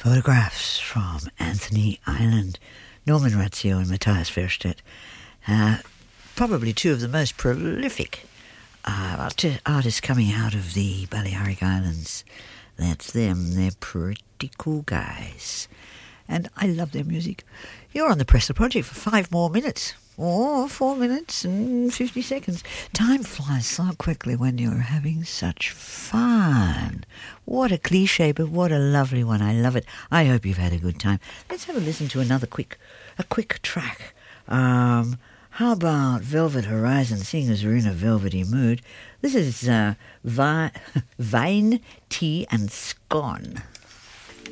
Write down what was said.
Photographs from Anthony Island, Norman Razio and Matthias Verstedt. Probably two of the most prolific artists coming out of the Balearic Islands. That's them. They're pretty cool guys. And I love their music. You're on the Pressler Project for 5 more minutes. Or 4 minutes and 50 seconds. Time flies so quickly when you're having such fun. What a cliche, but what a lovely one. I love it. I hope you've had a good time. Let's have a listen to a quick track. How about Velvet Horizon, seeing as we're in a velvety mood? This is Wine, Tea and Scone.